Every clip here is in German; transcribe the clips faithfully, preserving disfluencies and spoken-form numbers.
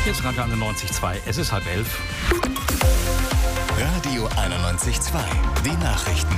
Hier ist Radio einundneunzig Komma zwei. Es ist halb elf. Radio einundneunzig Komma zwei. Die Nachrichten.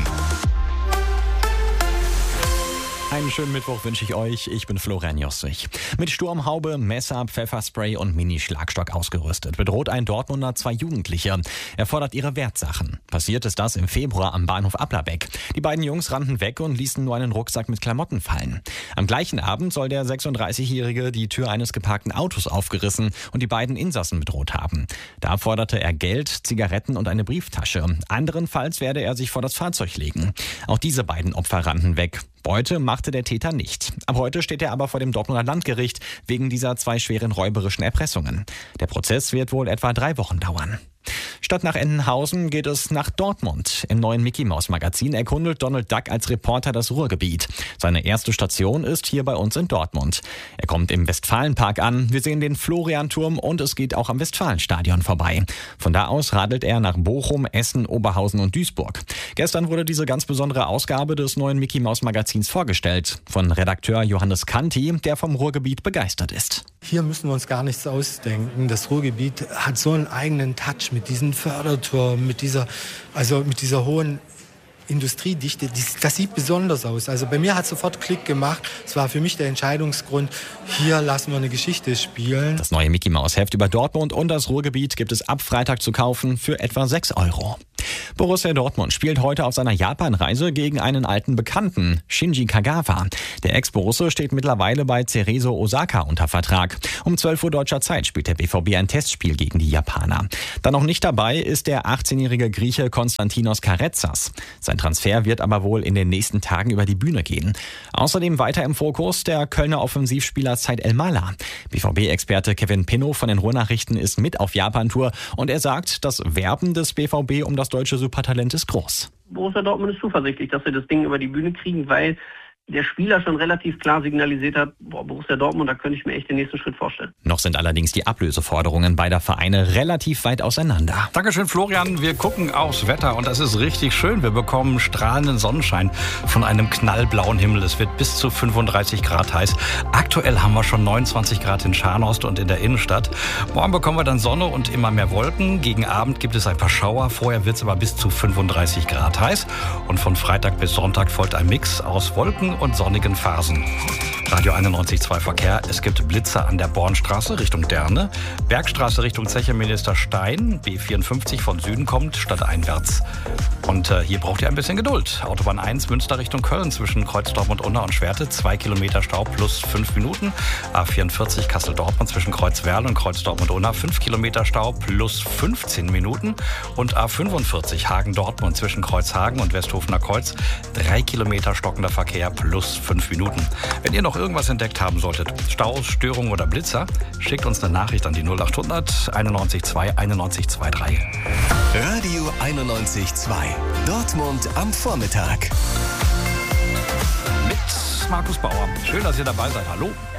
Einen schönen Mittwoch wünsche ich euch. Ich bin Florian Jossich. Mit Sturmhaube, Messer, Pfefferspray und Mini-Schlagstock ausgerüstet bedroht ein Dortmunder zwei Jugendliche. Er fordert ihre Wertsachen. Passiert ist das im Februar am Bahnhof Applerbeck. Die beiden Jungs rannten weg und ließen nur einen Rucksack mit Klamotten fallen. Am gleichen Abend soll der sechsunddreißigjährige die Tür eines geparkten Autos aufgerissen und die beiden Insassen bedroht haben. Da forderte er Geld, Zigaretten und eine Brieftasche. Anderenfalls werde er sich vor das Fahrzeug legen. Auch diese beiden Opfer rannten weg. Beute machte der Täter nicht. Ab heute steht er aber vor dem Dortmunder Landgericht wegen dieser zwei schweren räuberischen Erpressungen. Der Prozess wird wohl etwa drei Wochen dauern. Statt nach Entenhausen geht es nach Dortmund. Im neuen Mickey-Maus-Magazin erkundet Donald Duck als Reporter das Ruhrgebiet. Seine erste Station ist hier bei uns in Dortmund. Er kommt im Westfalenpark an, wir sehen den Florianturm und es geht auch am Westfalenstadion vorbei. Von da aus radelt er nach Bochum, Essen, Oberhausen und Duisburg. Gestern wurde diese ganz besondere Ausgabe des neuen Mickey-Maus-Magazins vorgestellt. Von Redakteur Johannes Kanti, der vom Ruhrgebiet begeistert ist. Hier müssen wir uns gar nichts ausdenken. Das Ruhrgebiet hat so einen eigenen Touch mit diesen Förderturm, mit dieser, also mit dieser hohen Industriedichte. Das sieht besonders aus. Also bei mir hat sofort Klick gemacht. Es war für mich der Entscheidungsgrund, hier lassen wir eine Geschichte spielen. Das neue Mickey-Maus-Heft über Dortmund und das Ruhrgebiet gibt es ab Freitag zu kaufen für etwa sechs Euro. Borussia Dortmund spielt heute auf seiner Japanreise gegen einen alten Bekannten, Shinji Kagawa. Der Ex-Borusse steht mittlerweile bei Cerezo Osaka unter Vertrag. Um zwölf Uhr deutscher Zeit spielt der B V B ein Testspiel gegen die Japaner. Dann noch nicht dabei ist der achtzehnjährige Grieche Konstantinos Karetsas. Sein Transfer wird aber wohl in den nächsten Tagen über die Bühne gehen. Außerdem weiter im Fokus der Kölner Offensivspieler Said El-Mala. B V B-Experte Kevin Pinnow von den Ruhrnachrichten ist mit auf Japan-Tour und er sagt, das Werben des B V B um das deutsche Supertalent ist groß. Borussia Dortmund ist zuversichtlich, dass wir das Ding über die Bühne kriegen, weil der Spieler schon relativ klar signalisiert hat, boah, Borussia Dortmund, da könnte ich mir echt den nächsten Schritt vorstellen. Noch sind allerdings die Ablöseforderungen beider Vereine relativ weit auseinander. Dankeschön, Florian. Wir gucken aufs Wetter und das ist richtig schön. Wir bekommen strahlenden Sonnenschein von einem knallblauen Himmel. Es wird bis zu fünfunddreißig Grad heiß. Aktuell haben wir schon neunundzwanzig Grad in Scharnhorst und in der Innenstadt. Morgen bekommen wir dann Sonne und immer mehr Wolken. Gegen Abend gibt es ein paar Schauer. Vorher wird es aber bis zu fünfunddreißig Grad heiß. Und von Freitag bis Sonntag folgt ein Mix aus Wolken und sonnigen Phasen. Radio einundneunzig Komma zwei Verkehr. Es gibt Blitzer an der Bornstraße Richtung Derne. Bergstraße Richtung Zeche Minister Stein. B vierundfünfzig von Süden kommt, stadteinwärts. Und äh, hier braucht ihr ein bisschen Geduld. Autobahn eins Münster Richtung Köln zwischen Kreuzdorf und Unna und Schwerte. Zwei Kilometer Stau plus fünf Minuten. A vierundvierzig Kassel-Dortmund zwischen Kreuzwerl und Kreuzdorf und Unna. Fünf Kilometer Stau plus fünfzehn Minuten. Und A fünfundvierzig Hagen-Dortmund zwischen Kreuzhagen und Westhofener Kreuz. Drei Kilometer stockender Verkehr plus fünf Minuten. Wenn ihr noch irgendwas entdeckt haben solltet, Staus, Störungen oder Blitzer, schickt uns eine Nachricht an die null achthundert einundneunzig Komma zwei einundneunzig Komma drei. Radio einundneunzig Komma zwei. Dortmund am Vormittag. Mit Markus Bauer. Schön, dass ihr dabei seid. Hallo.